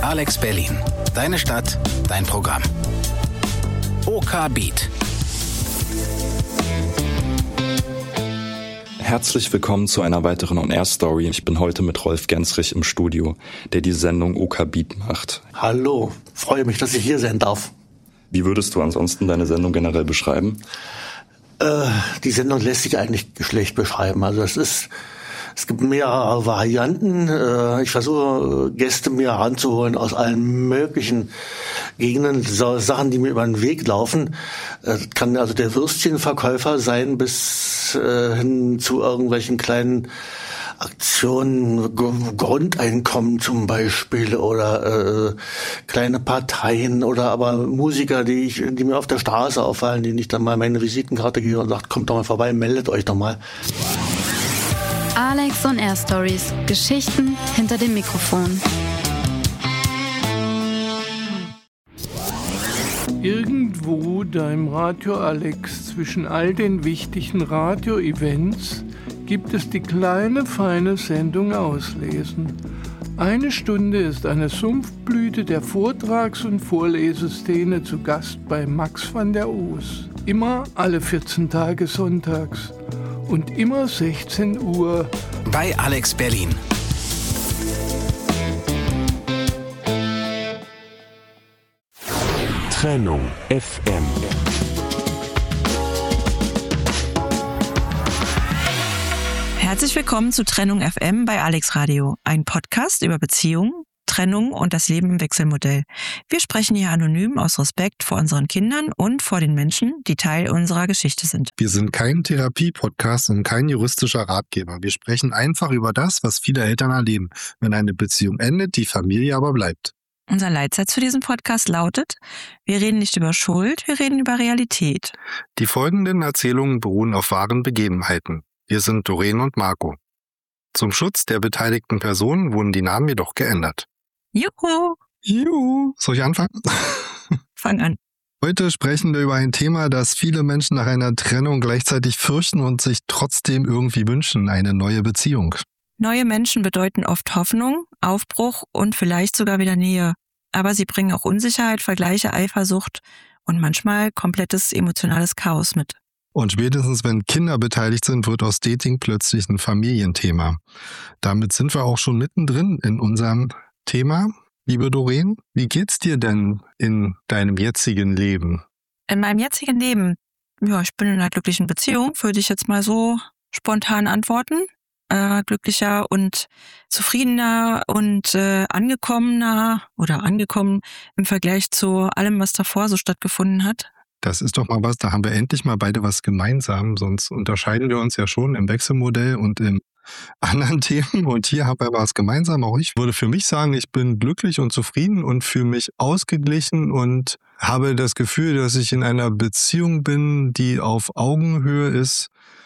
Alex Berlin. Deine Stadt, dein Programm. OK Beat. Herzlich willkommen zu einer weiteren On-Air-Story. Ich bin heute mit Rolf Gensrich im Studio, der die Sendung OK Beat macht. Hallo, freue mich, dass ich hier sein darf. Wie würdest du ansonsten deine Sendung generell beschreiben? Die Sendung lässt sich eigentlich schlecht beschreiben. Also es gibt mehrere Varianten. Ich versuche, Gäste mir heranzuholen aus allen möglichen Gegenden, so Sachen, die mir über den Weg laufen. Kann also der Würstchenverkäufer sein bis hin zu irgendwelchen kleinen Aktionen, Grundeinkommen zum Beispiel oder kleine Parteien oder aber Musiker, die mir auf der Straße auffallen, denen ich dann mal meine Visitenkarte gebe und sage, kommt doch mal vorbei, meldet euch doch mal. Alex On-Air Stories. Geschichten hinter dem Mikrofon. Irgendwo da im Radio Alex zwischen all den wichtigen Radio-Events gibt es die kleine, feine Sendung Auslesen. 1 Stunde ist eine Sumpfblüte der Vortrags- und Vorleseszene zu Gast bei Max van der Oos. Immer alle 14 Tage sonntags und immer 16 Uhr. Bei Alex Berlin. Trennung FM. Herzlich willkommen zu Trennung FM bei Alex Radio, ein Podcast über Beziehungen, Trennung und das Leben im Wechselmodell. Wir sprechen hier anonym aus Respekt vor unseren Kindern und vor den Menschen, die Teil unserer Geschichte sind. Wir sind kein Therapie-Podcast und kein juristischer Ratgeber. Wir sprechen einfach über das, was viele Eltern erleben, wenn eine Beziehung endet, die Familie aber bleibt. Unser Leitsatz für diesen Podcast lautet: Wir reden nicht über Schuld, wir reden über Realität. Die folgenden Erzählungen beruhen auf wahren Begebenheiten. Wir sind Doreen und Marco. Zum Schutz der beteiligten Personen wurden die Namen jedoch geändert. Juhu! Juhu! Soll ich anfangen? Fang an. Heute sprechen wir über ein Thema, das viele Menschen nach einer Trennung gleichzeitig fürchten und sich trotzdem irgendwie wünschen: eine neue Beziehung. Neue Menschen bedeuten oft Hoffnung, Aufbruch und vielleicht sogar wieder Nähe. Aber sie bringen auch Unsicherheit, Vergleiche, Eifersucht und manchmal komplettes emotionales Chaos mit. Und spätestens, wenn Kinder beteiligt sind, wird aus Dating plötzlich ein Familienthema. Damit sind wir auch schon mittendrin in unserem Thema. Liebe Doreen, wie geht's dir denn in deinem jetzigen Leben? In meinem jetzigen Leben? Ja, ich bin in einer glücklichen Beziehung, würde ich jetzt mal so spontan antworten. Glücklicher und zufriedener und angekommen im Vergleich zu allem, was davor so stattgefunden hat. Das ist doch mal was, da haben wir endlich mal beide was gemeinsam, sonst unterscheiden wir uns ja schon im Wechselmodell und in anderen Themen und hier haben wir was gemeinsam. Auch ich würde für mich sagen, ich bin glücklich und zufrieden und fühle mich ausgeglichen und habe das Gefühl, dass ich in einer Beziehung bin, die auf Augenhöhe ist,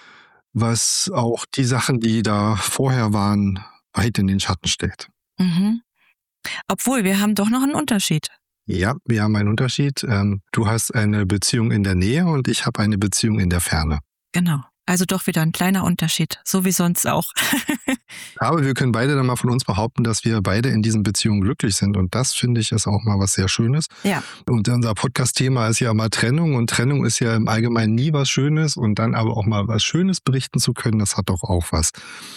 was auch die Sachen, die da vorher waren, weit in den Schatten stellt. Mhm. Obwohl, wir haben doch noch einen Unterschied. Ja, wir haben einen Unterschied. Du hast eine Beziehung in der Nähe und ich habe eine Beziehung in der Ferne. Genau. Also doch wieder ein kleiner Unterschied, so wie sonst auch. Aber wir können beide dann mal von uns behaupten, dass wir beide in diesen Beziehungen glücklich sind. Und das, finde ich, ist auch mal was sehr Schönes. Ja. Und unser Podcast-Thema ist ja mal Trennung. Und Trennung ist ja im Allgemeinen nie was Schönes. Und dann aber auch mal was Schönes berichten zu können, das hat doch auch was.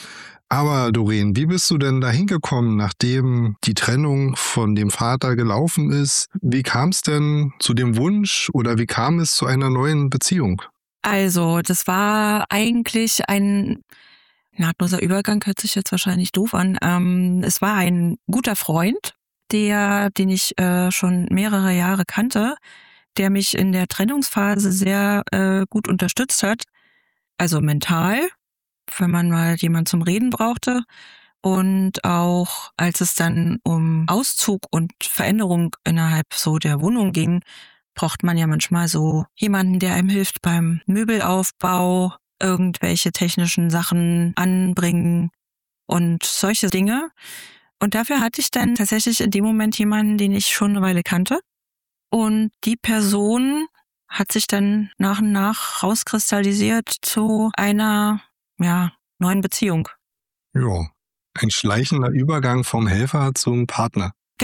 Aber Doreen, wie bist du denn da hingekommen, nachdem die Trennung von dem Vater gelaufen ist? Wie kam es denn zu dem Wunsch oder wie kam es zu einer neuen Beziehung? Also, das war eigentlich ein nahtloser Übergang, hört sich jetzt wahrscheinlich doof an. Es war ein guter Freund, den ich schon mehrere Jahre kannte, der mich in der Trennungsphase sehr gut unterstützt hat. Also mental, wenn man mal jemanden zum Reden brauchte. Und auch als es dann um Auszug und Veränderung innerhalb so der Wohnung ging, braucht man ja manchmal so jemanden, der einem hilft beim Möbelaufbau, irgendwelche technischen Sachen anbringen und solche Dinge. Und dafür hatte ich dann tatsächlich in dem Moment jemanden, den ich schon eine Weile kannte. Und die Person hat sich dann nach und nach rauskristallisiert zu einer neuen Beziehung. Ja, ein schleichender Übergang vom Helfer zum Partner. Genau,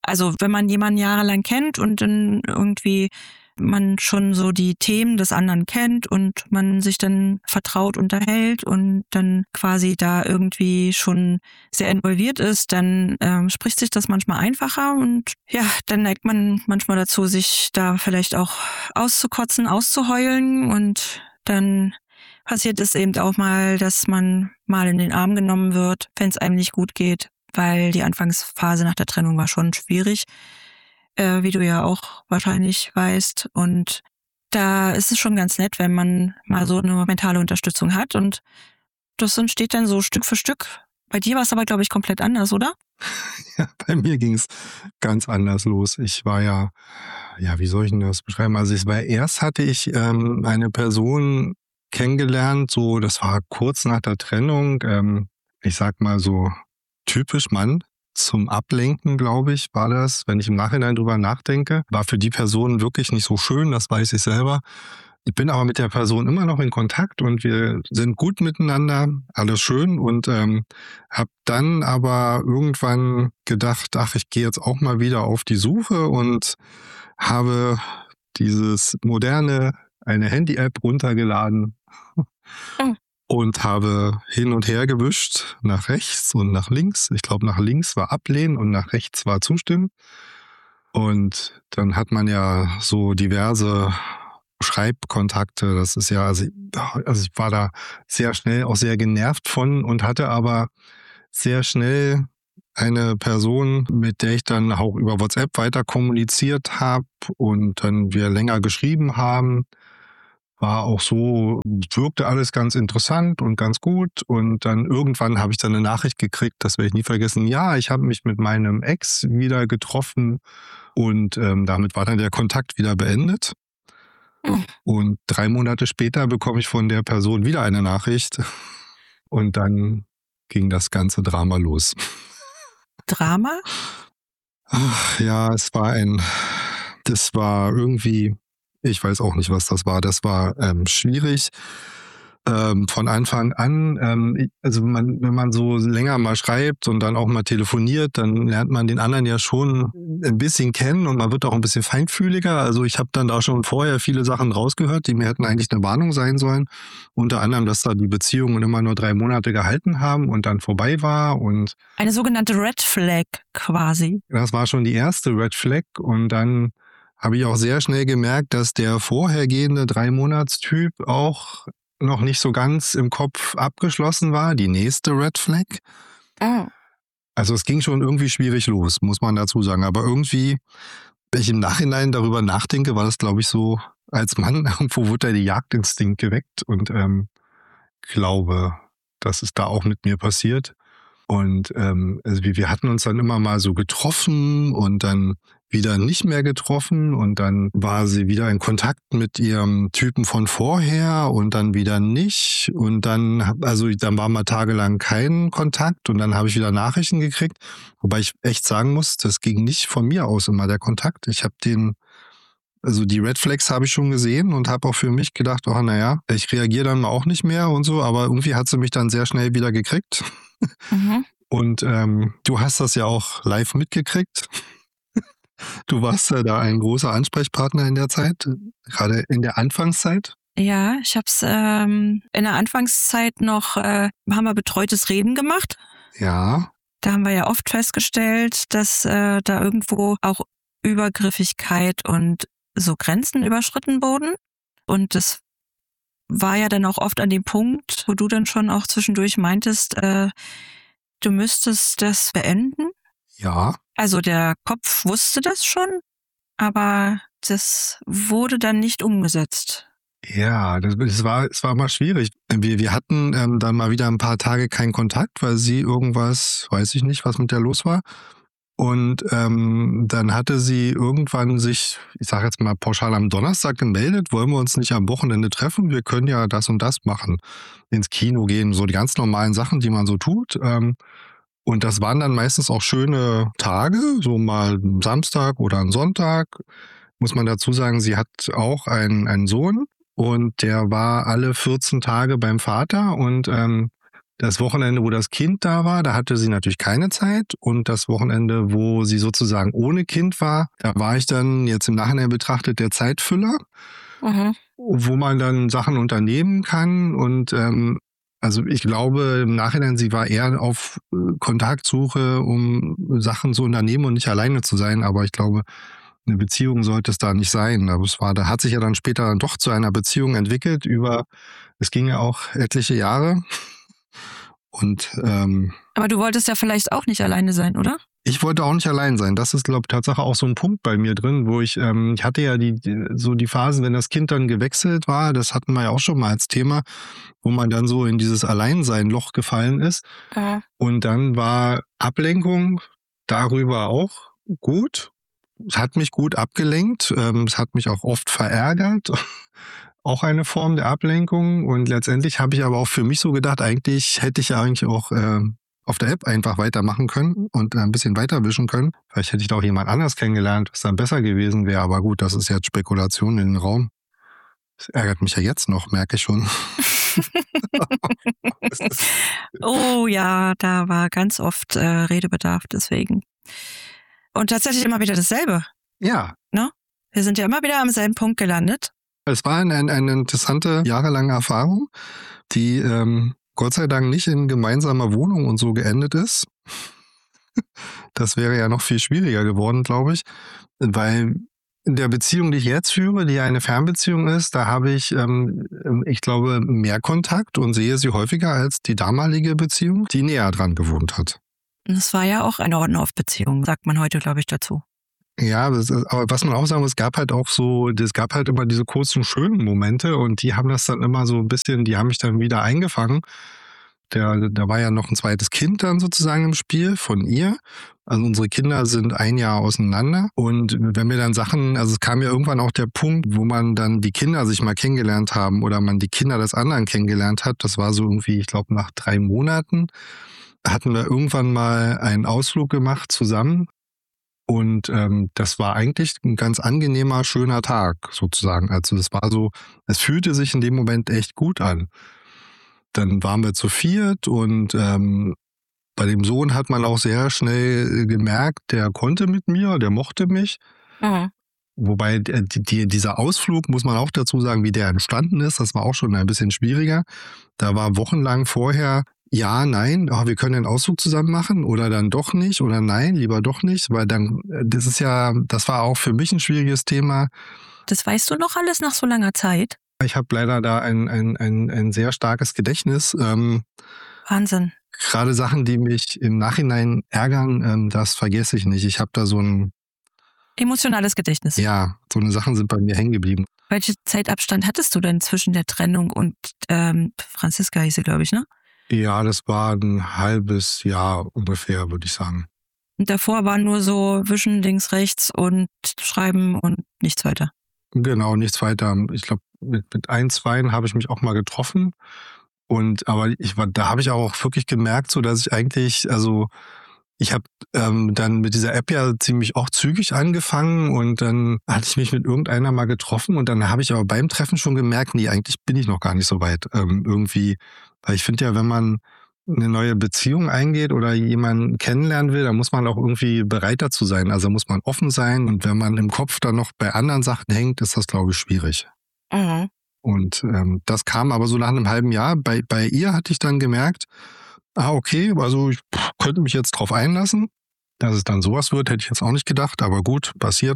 Also wenn man jemanden jahrelang kennt und dann irgendwie man schon so die Themen des anderen kennt und man sich dann vertraut unterhält und dann quasi da irgendwie schon sehr involviert ist, dann spricht sich das manchmal einfacher und ja, dann neigt man manchmal dazu, sich da vielleicht auch auszukotzen, auszuheulen und dann passiert es eben auch mal, dass man mal in den Arm genommen wird, wenn es einem nicht gut geht, weil die Anfangsphase nach der Trennung war schon schwierig. Wie du ja auch wahrscheinlich weißt. Und da ist es schon ganz nett, wenn man mal so eine mentale Unterstützung hat. Und das entsteht dann so Stück für Stück. Bei dir war es aber, glaube ich, komplett anders, oder? Ja, bei mir ging es ganz anders los. Ich war ja, wie soll ich denn das beschreiben? Also erst hatte ich eine Person kennengelernt, so, das war kurz nach der Trennung, ich sag mal so typisch Mann. Zum Ablenken, glaube ich, war das, wenn ich im Nachhinein drüber nachdenke. War für die Person wirklich nicht so schön, das weiß ich selber. Ich bin aber mit der Person immer noch in Kontakt und wir sind gut miteinander, alles schön. Und habe dann aber irgendwann gedacht, ich gehe jetzt auch mal wieder auf die Suche und habe dieses moderne, eine Handy-App runtergeladen. Und habe hin und her gewischt, nach rechts und nach links. Ich glaube, nach links war ablehnen und nach rechts war zustimmen. Und dann hat man ja so diverse Schreibkontakte. Das ist ja, also ich war da sehr schnell auch sehr genervt von und hatte aber sehr schnell eine Person, mit der ich dann auch über WhatsApp weiter kommuniziert habe und dann wir länger geschrieben haben. War auch so, wirkte alles ganz interessant und ganz gut. Und dann irgendwann habe ich dann eine Nachricht gekriegt, das werde ich nie vergessen. Ja, ich habe mich mit meinem Ex wieder getroffen und damit war dann der Kontakt wieder beendet. Und 3 Monate später bekomme ich von der Person wieder eine Nachricht. Und dann ging das ganze Drama los. Drama? Ach, ja, das war irgendwie... Ich weiß auch nicht, was das war. Das war schwierig. Von Anfang an, wenn man so länger mal schreibt und dann auch mal telefoniert, dann lernt man den anderen ja schon ein bisschen kennen und man wird auch ein bisschen feinfühliger. Also ich habe dann da schon vorher viele Sachen rausgehört, die mir hätten eigentlich eine Warnung sein sollen. Unter anderem, dass da die Beziehungen immer nur 3 Monate gehalten haben und dann vorbei war. Und eine sogenannte Red Flag quasi. Das war schon die erste Red Flag und dann habe ich auch sehr schnell gemerkt, dass der vorhergehende 3-Monats-Typ auch noch nicht so ganz im Kopf abgeschlossen war. Die nächste Red Flag. Oh. Also es ging schon irgendwie schwierig los, muss man dazu sagen. Aber irgendwie, wenn ich im Nachhinein darüber nachdenke, war das, glaube ich, so, als Mann, irgendwo wurde der Jagdinstinkt geweckt und glaube, das ist da auch mit mir passiert. Und also wir hatten uns dann immer mal so getroffen und dann wieder nicht mehr getroffen und dann war sie wieder in Kontakt mit ihrem Typen von vorher und dann wieder nicht und dann war mal tagelang kein Kontakt und dann habe ich wieder Nachrichten gekriegt, wobei ich echt sagen muss, das ging nicht von mir aus immer der Kontakt. Ich habe die Red Flags habe ich schon gesehen und habe auch für mich gedacht, ich reagiere dann mal auch nicht mehr und so, aber irgendwie hat sie mich dann sehr schnell wieder gekriegt. Mhm. Und du hast das ja auch live mitgekriegt. Du warst ja da ein großer Ansprechpartner in der Zeit, gerade in der Anfangszeit. Ja, ich habe es in der Anfangszeit noch, haben wir betreutes Reden gemacht. Ja. Da haben wir ja oft festgestellt, dass da irgendwo auch Übergriffigkeit und so Grenzen überschritten wurden. Und das war ja dann auch oft an dem Punkt, wo du dann schon auch zwischendurch meintest, du müsstest das beenden. Ja. Also der Kopf wusste das schon, aber das wurde dann nicht umgesetzt. Ja, es war mal schwierig. Wir hatten dann mal wieder ein paar Tage keinen Kontakt, weil sie irgendwas, weiß ich nicht, was mit der los war. Und dann hatte sie irgendwann sich, ich sage jetzt mal pauschal am Donnerstag gemeldet, wollen wir uns nicht am Wochenende treffen, wir können ja das und das machen, ins Kino gehen, so die ganz normalen Sachen, die man so tut. Und das waren dann meistens auch schöne Tage, so mal ein Samstag oder ein Sonntag. Muss man dazu sagen, sie hat auch einen Sohn und der war alle 14 Tage beim Vater und das Wochenende, wo das Kind da war, da hatte sie natürlich keine Zeit. Und das Wochenende, wo sie sozusagen ohne Kind war, da war ich dann jetzt im Nachhinein betrachtet der Zeitfüller, wo man dann Sachen unternehmen kann. Und also ich glaube im Nachhinein, sie war eher auf Kontaktsuche, um Sachen zu unternehmen und nicht alleine zu sein. Aber ich glaube, eine Beziehung sollte es da nicht sein. Aber da hat sich ja dann später dann doch zu einer Beziehung entwickelt es ging ja auch etliche Jahre. Und aber du wolltest ja vielleicht auch nicht alleine sein, oder? Ich wollte auch nicht allein sein. Das ist, glaube ich, Tatsache auch so ein Punkt bei mir drin, wo ich hatte ja die Phasen, wenn das Kind dann gewechselt war, das hatten wir ja auch schon mal als Thema, wo man dann so in dieses Alleinsein-Loch gefallen ist. Und dann war Ablenkung darüber auch gut. Es hat mich gut abgelenkt. Es hat mich auch oft verärgert. Auch eine Form der Ablenkung. Und letztendlich habe ich aber auch für mich so gedacht, eigentlich hätte ich ja eigentlich auch auf der App einfach weitermachen können und ein bisschen weiterwischen können. Vielleicht hätte ich da auch jemand anders kennengelernt, was dann besser gewesen wäre. Aber gut, das ist jetzt Spekulation in den Raum. Das ärgert mich ja jetzt noch, merke ich schon. Oh ja, da war ganz oft Redebedarf deswegen. Und tatsächlich immer wieder dasselbe. Ja. Ne? Wir sind ja immer wieder am selben Punkt gelandet. Es war eine interessante, jahrelange Erfahrung, die Gott sei Dank nicht in gemeinsamer Wohnung und so geendet ist. Das wäre ja noch viel schwieriger geworden, glaube ich, weil in der Beziehung, die ich jetzt führe, die eine Fernbeziehung ist, da habe ich, ich glaube, mehr Kontakt und sehe sie häufiger als die damalige Beziehung, die näher dran gewohnt hat. Das war ja auch eine On-Off-Beziehung, sagt man heute, glaube ich, dazu. Ja, aber was man auch sagen muss, es gab halt immer diese kurzen, schönen Momente und die haben das dann immer so ein bisschen, die haben mich dann wieder eingefangen. Da war ja noch ein zweites Kind dann sozusagen im Spiel von ihr. Also unsere Kinder sind 1 Jahr auseinander und wenn wir dann Sachen, also es kam ja irgendwann auch der Punkt, wo man dann die Kinder sich mal kennengelernt haben oder man die Kinder des anderen kennengelernt hat. Das war so irgendwie, ich glaube, nach 3 Monaten hatten wir irgendwann mal einen Ausflug gemacht zusammen. Und das war eigentlich ein ganz angenehmer, schöner Tag sozusagen. Also das war so, es fühlte sich in dem Moment echt gut an. Dann waren wir zu 4 und bei dem Sohn hat man auch sehr schnell gemerkt, der konnte mit mir, der mochte mich. Wobei dieser Ausflug, muss man auch dazu sagen, wie der entstanden ist, das war auch schon ein bisschen schwieriger. Da war wochenlang vorher ja, nein, wir können den Ausflug zusammen machen oder dann doch nicht oder nein, lieber doch nicht, weil dann, das war auch für mich ein schwieriges Thema. Das weißt du noch alles nach so langer Zeit? Ich habe leider da ein sehr starkes Gedächtnis. Wahnsinn. Gerade Sachen, die mich im Nachhinein ärgern, das vergesse ich nicht. Ich habe da so ein emotionales Gedächtnis. Ja, so eine Sachen sind bei mir hängen geblieben. Welchen Zeitabstand hattest du denn zwischen der Trennung und Franziska hieß sie, glaube ich, ne? Ja, das war ein halbes Jahr ungefähr, würde ich sagen. Und davor war nur so wischen links, rechts und schreiben und nichts weiter? Genau, nichts weiter. Ich glaube, mit 1, 2 habe ich mich auch mal getroffen. Aber da habe ich auch wirklich gemerkt, so dass ich eigentlich, also ich habe dann mit dieser App ja ziemlich auch zügig angefangen und dann hatte ich mich mit irgendeiner mal getroffen und dann habe ich aber beim Treffen schon gemerkt, nee, eigentlich bin ich noch gar nicht so weit irgendwie. Weil ich finde ja, wenn man eine neue Beziehung eingeht oder jemanden kennenlernen will, dann muss man auch irgendwie bereit dazu sein. Also muss man offen sein und wenn man im Kopf dann noch bei anderen Sachen hängt, ist das, glaube ich, schwierig. Und das kam aber so nach einem halben Jahr. Bei ihr hatte ich dann gemerkt, okay, also ich könnte mich jetzt drauf einlassen. Dass es dann sowas wird, hätte ich jetzt auch nicht gedacht, aber gut, passiert.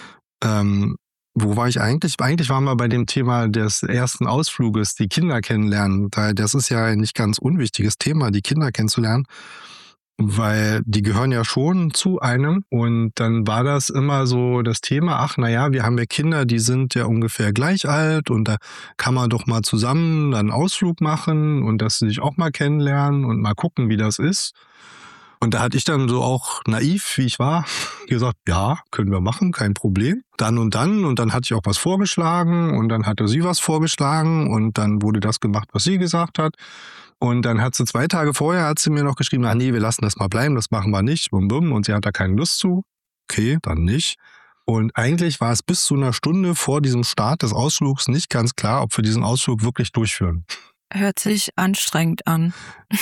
Wo war ich eigentlich? Eigentlich waren wir bei dem Thema des ersten Ausfluges, die Kinder kennenlernen. Das ist ja ein nicht ganz unwichtiges Thema, die Kinder kennenzulernen, weil die gehören ja schon zu einem. Und dann war das immer so das Thema, wir haben ja Kinder, die sind ja ungefähr gleich alt und da kann man doch mal zusammen einen Ausflug machen und dass sie sich auch mal kennenlernen und mal gucken, wie das ist. Und da hatte ich dann so auch naiv, wie ich war, gesagt, ja, können wir machen, kein Problem. Dann. Und dann hatte ich auch was vorgeschlagen und dann hatte sie was vorgeschlagen und dann wurde das gemacht, was sie gesagt hat. Und dann hat sie 2 Tage vorher, hat sie mir noch geschrieben, nee, wir lassen das mal bleiben, das machen wir nicht, bum bum. Und sie hat da keine Lust zu. Okay, dann nicht. Und eigentlich war es bis zu einer Stunde vor diesem Start des Ausflugs nicht ganz klar, ob wir diesen Ausflug wirklich durchführen. Hört sich anstrengend an.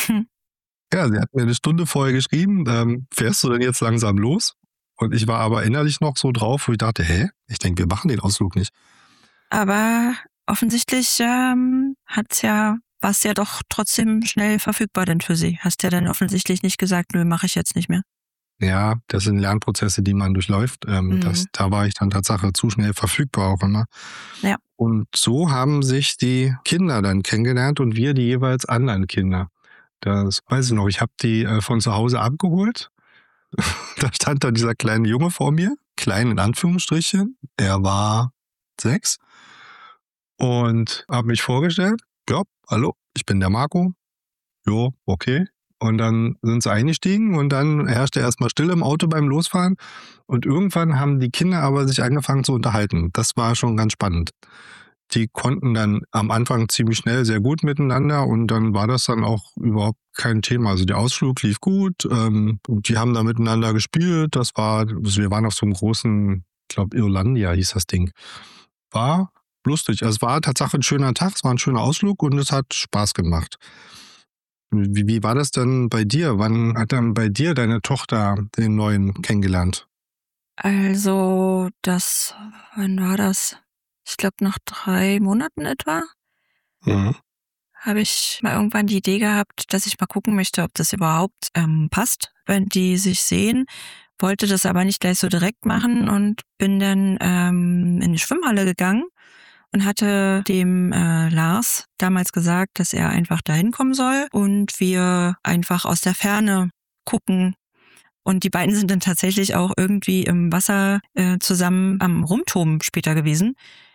Ja, sie hat mir eine Stunde vorher geschrieben, fährst du denn jetzt langsam los? Und ich war aber innerlich noch so drauf, wo ich dachte, ich denke, wir machen den Ausflug nicht. Aber offensichtlich war's ja doch trotzdem schnell verfügbar denn für sie. Hast ja dann offensichtlich nicht gesagt, nö, mache ich jetzt nicht mehr. Ja, das sind Lernprozesse, die man durchläuft. Da war ich dann tatsächlich zu schnell verfügbar auch immer. Ja. Und so haben sich die Kinder dann kennengelernt und wir die jeweils anderen Kinder. Das weiß ich noch, ich habe die von zu Hause abgeholt. Da stand dann dieser kleine Junge vor mir, klein in Anführungsstrichen. Er war 6 und habe mich vorgestellt. Ja, hallo, ich bin der Marco. Jo, okay. Und dann sind sie eingestiegen und dann herrschte erstmal Stille im Auto beim Losfahren. Und irgendwann haben die Kinder aber sich angefangen zu unterhalten. Das war schon ganz spannend. Die konnten dann am Anfang ziemlich schnell sehr gut miteinander und dann war das dann auch überhaupt kein Thema. Also der Ausflug lief gut, die haben da miteinander gespielt. Wir waren auf so einem großen, ich glaube Irlandia hieß das Ding. War lustig. Also es war tatsächlich ein schöner Tag, es war ein schöner Ausflug und es hat Spaß gemacht. Wie war das denn bei dir? Wann hat dann bei dir deine Tochter den Neuen kennengelernt? Also, wann war das? Ich glaube, nach 3 Monaten etwa. Mhm. Habe ich mal irgendwann die Idee gehabt, dass ich mal gucken möchte, ob das überhaupt passt, wenn die sich sehen. Wollte das aber nicht gleich so direkt machen und bin dann in die Schwimmhalle gegangen und hatte dem Lars damals gesagt, dass er einfach dahin kommen soll und wir einfach aus der Ferne gucken. Und die beiden sind dann tatsächlich auch irgendwie im Wasser zusammen am Rumtoben später gewesen.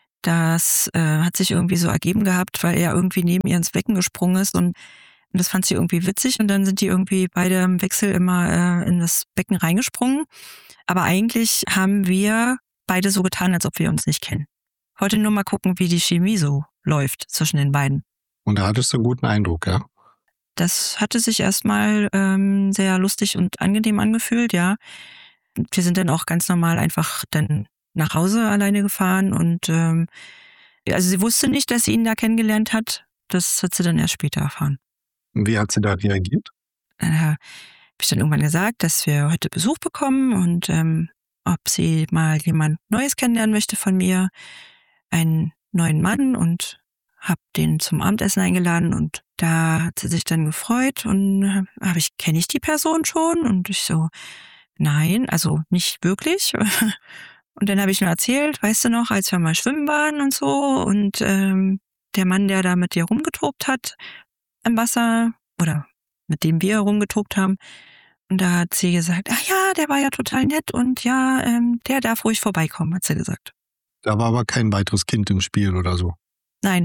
Das hat sich irgendwie so ergeben gehabt, weil er irgendwie neben ihr ins Becken gesprungen ist und das fand sie irgendwie witzig und dann sind die irgendwie beide im Wechsel immer in das Becken reingesprungen. Aber eigentlich haben wir beide so getan, als ob wir uns nicht kennen. Wollte nur mal gucken, wie die Chemie so läuft zwischen den beiden. Und da hattest du einen guten Eindruck, ja? Das hatte sich erstmal sehr lustig und angenehm angefühlt, ja. Wir sind dann auch ganz normal einfach dann nach Hause alleine gefahren und also sie wusste nicht, dass sie ihn da kennengelernt hat. Das hat sie dann erst später erfahren. Wie hat sie da reagiert? Habe ich dann irgendwann gesagt, dass wir heute Besuch bekommen und ob sie mal jemand Neues kennenlernen möchte von mir, einen neuen Mann und habe den zum Abendessen eingeladen und da hat sie sich dann gefreut und kenne ich die Person schon? Und ich so, nein, also nicht wirklich. Und dann habe ich nur erzählt, weißt du noch, als wir mal schwimmen waren und so und der Mann, der da mit dir rumgetobt hat im Wasser oder mit dem wir rumgetobt haben. Und da hat sie gesagt, ach ja, der war ja total nett und ja, der darf ruhig vorbeikommen, hat sie gesagt. Da war aber kein weiteres Kind im Spiel oder so. Nein.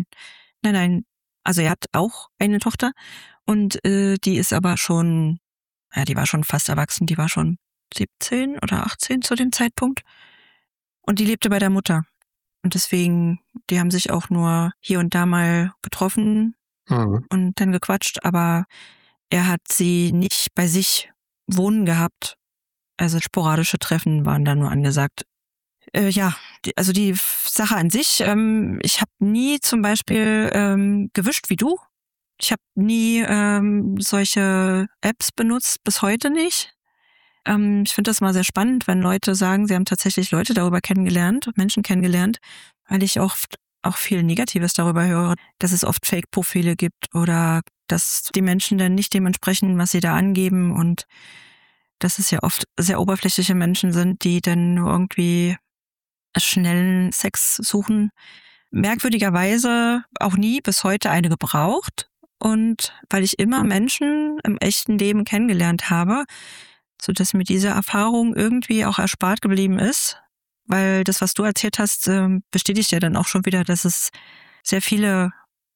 Also er hat auch eine Tochter und die ist aber schon, ja, die war schon fast erwachsen, die war schon 17 oder 18 zu dem Zeitpunkt. Und die lebte bei der Mutter. Und deswegen, die haben sich auch nur hier und da mal getroffen und dann gequatscht, aber er hat sie nicht bei sich wohnen gehabt. Also sporadische Treffen waren da nur angesagt. Also die Sache an sich, ich habe nie zum Beispiel gewischt wie du. Ich habe nie solche Apps benutzt, bis heute nicht. Ich finde das mal sehr spannend, wenn Leute sagen, sie haben tatsächlich Leute darüber kennengelernt, Menschen kennengelernt, weil ich oft auch viel Negatives darüber höre, dass es oft Fake-Profile gibt oder dass die Menschen dann nicht dem entsprechen, was sie da angeben und dass es ja oft sehr oberflächliche Menschen sind, die dann nur irgendwie schnellen Sex suchen. Merkwürdigerweise auch nie bis heute eine gebraucht und weil ich immer Menschen im echten Leben kennengelernt habe, sodass mir diese Erfahrung irgendwie auch erspart geblieben ist, weil das, was du erzählt hast, bestätigt ja dann auch schon wieder, dass es sehr viele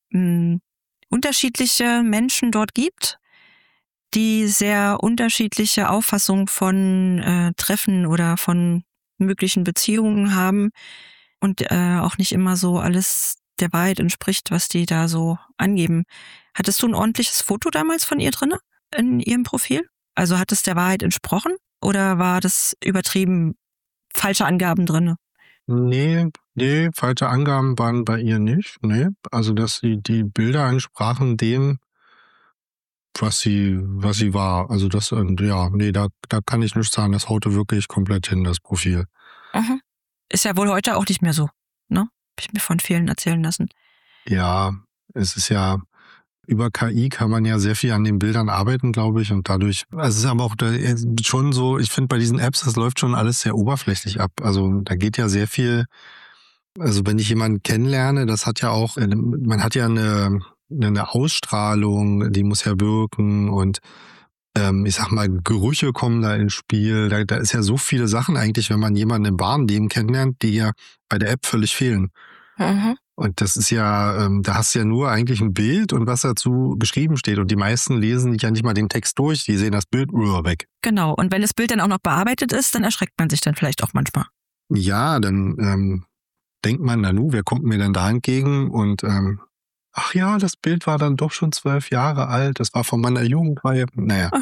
unterschiedliche Menschen dort gibt, die sehr unterschiedliche Auffassungen von Treffen oder von möglichen Beziehungen haben und auch nicht immer so alles der Wahrheit entspricht, was die da so angeben. Hattest du ein ordentliches Foto damals von ihr drin in ihrem Profil? Also hat es der Wahrheit entsprochen oder war das übertrieben falsche Angaben drin? Nee, falsche Angaben waren bei ihr nicht. Nee, also dass die Bilder entsprachen dem, was sie war. Also das, da kann ich nicht sagen, das haute wirklich komplett hin, das Profil. Mhm. Ist ja wohl heute auch nicht mehr so, ne? Hab ich mir von vielen erzählen lassen. Ja, es ist ja, über KI kann man ja sehr viel an den Bildern arbeiten, glaube ich, und dadurch, also es ist aber auch schon so, ich finde bei diesen Apps, das läuft schon alles sehr oberflächlich ab. Also da geht ja sehr viel, also wenn ich jemanden kennenlerne, das hat ja auch, man hat ja eine Ausstrahlung, die muss ja wirken und ich sag mal, Gerüche kommen da ins Spiel. Da ist ja so viele Sachen eigentlich, wenn man jemanden im wahren Leben kennenlernt, die ja bei der App völlig fehlen. Mhm. Und das ist ja, da hast du ja nur eigentlich ein Bild und was dazu geschrieben steht. Und die meisten lesen ja nicht mal den Text durch, die sehen das Bild weg. Genau, und wenn das Bild dann auch noch bearbeitet ist, dann erschreckt man sich dann vielleicht auch manchmal. Ja, dann denkt man, wer kommt mir denn da entgegen? Und ach ja, das Bild war dann doch schon 12 Jahre alt. Das war von meiner Jugendreihe. Naja.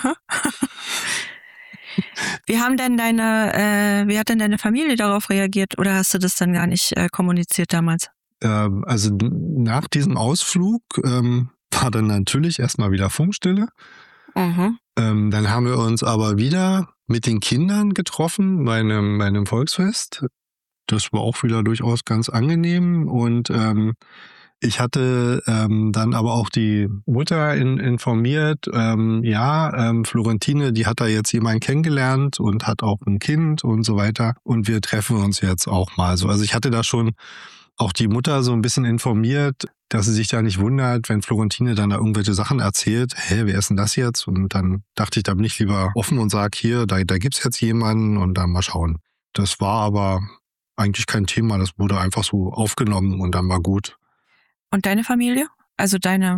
Wie hat denn deine Familie darauf reagiert? Oder hast du das dann gar nicht kommuniziert damals? Also nach diesem Ausflug war dann natürlich erstmal wieder Funkstille. Mhm. Dann haben wir uns aber wieder mit den Kindern getroffen bei einem Volksfest. Das war auch wieder durchaus ganz angenehm und ich hatte dann aber auch die Mutter informiert, Florentine, die hat da jetzt jemanden kennengelernt und hat auch ein Kind und so weiter und wir treffen uns jetzt auch mal so. Also ich hatte da schon auch die Mutter so ein bisschen informiert, dass sie sich da nicht wundert, wenn Florentine dann da irgendwelche Sachen erzählt. Wer ist denn das jetzt? Und dann dachte ich, da bin ich lieber offen und sage, hier, da gibt's jetzt jemanden und dann mal schauen. Das war aber eigentlich kein Thema, das wurde einfach so aufgenommen und dann war gut. Und deine Familie? Also deine